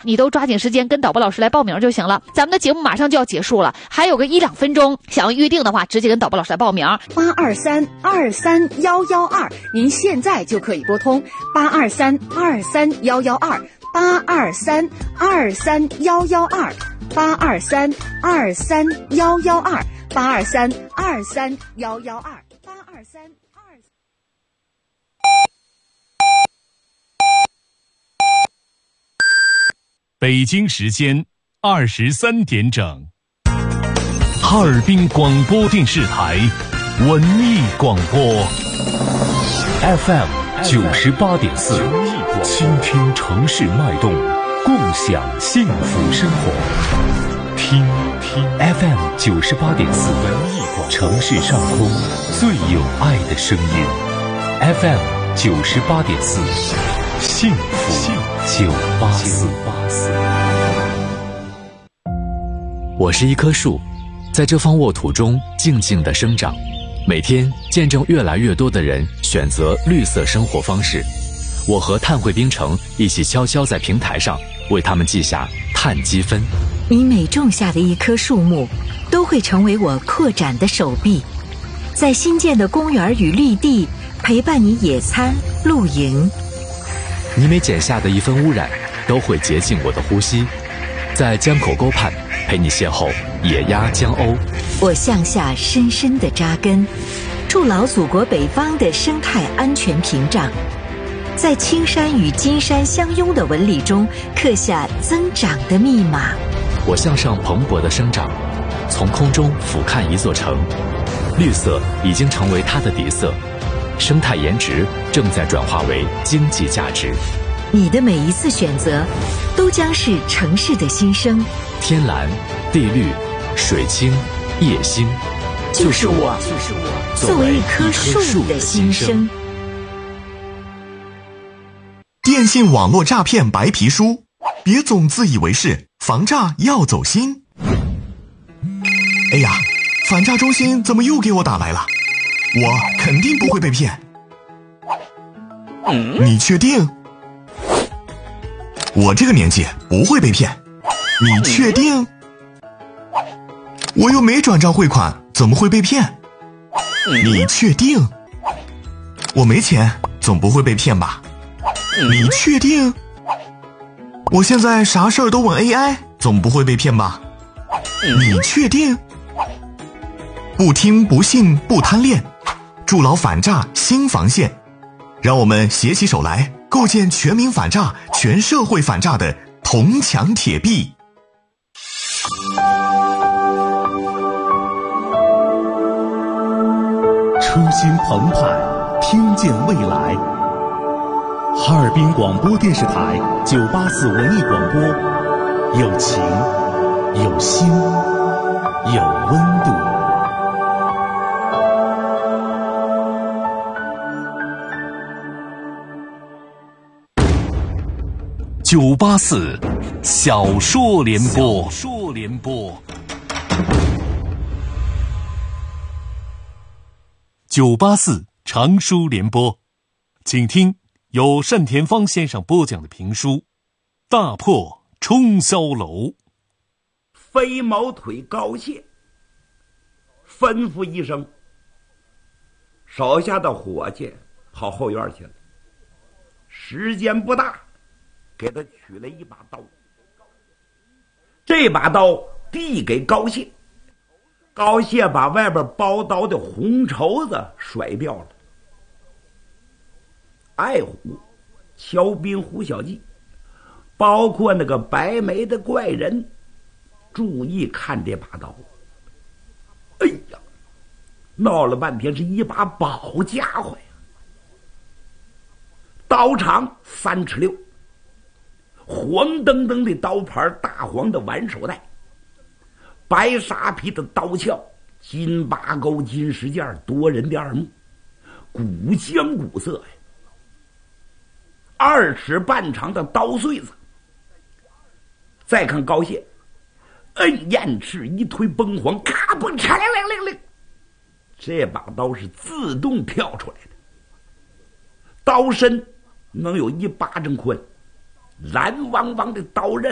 你都抓紧时间跟导播老师来报名就行了。咱们的节目马上就要结束了，还有个1-2分钟，想要预定的话，直接跟导播老师来报名。 823-23112，您现在就可以拨通823-23112，823-23112，823-23112，823-23112。 北京时间23点整，哈尔滨广播电视台文艺广播 FM 98.4，倾听城市脉动，共享幸福生活。听 FM 98.4，城市上空最有爱的声音。FM 98.4，幸福984。 我是一棵树，在这方沃土中静静地生长，每天见证越来越多的人选择绿色生活方式。我和碳汇冰城一起悄悄在平台上为他们记下碳积分。 你每种下的一棵树木，都会成为我扩展的手臂，在新建的公园与绿地陪伴你野餐露营。 你每减下的一分污染，都会洁净我的呼吸，在江口沟畔陪你邂逅野鸭江鸥。 我向下深深地扎根，筑牢祖国北方的生态安全屏障，在青山与金山相拥的纹理中刻下增长的密码。 我向上蓬勃的生长，从空中俯瞰一座城，绿色已经成为它的底色，生态颜值正在转化为经济价值。 你的每一次选择，都将是城市的新生。 天蓝、地绿、水清、夜星， 就是我作为一棵树的新生。 电信网络诈骗白皮书，别总自以为是，防诈要走心。哎呀，反诈中心怎么又给我打来了？我肯定不会被骗。你确定？我这个年纪不会被骗。你确定？我又没转账汇款，怎么会被骗？你确定？我没钱，总不会被骗吧？你确定？我现在啥事儿都问 AI， 总不会被骗吧？你确定？不听不信不贪恋，筑牢反诈新防线，让我们携起手来，构建全民反诈、全社会反诈的铜墙铁壁。 初心澎湃，听见未来。哈尔滨广播电视台984文艺广播，有情，有心，有温度。 984小说联播，984长书联播，请听由单田芳先生播讲的评书《大破冲霄楼》。 飞毛腿高谢吩咐一声，手下的伙计跑后院去了。时间不大，给他取了一把刀。这把刀递给高谢，高谢把外边包刀的红绸子甩掉了。爱虎、乔斌、胡小记，包括那个白眉的怪人，注意看这把刀。哎呀，闹了半天是一把宝家伙呀！刀长3尺6，黄澄澄的刀牌，大黄的挽手带，白沙皮的刀鞘，金八钩、金石件，多人的耳目，古香古色呀。2尺半长的刀穗子。再看高谢，摁燕翅一推崩簧，咔嘣嚓亮亮亮亮，这把刀是自动跳出来的，刀身能有1巴掌宽，蓝汪汪的刀刃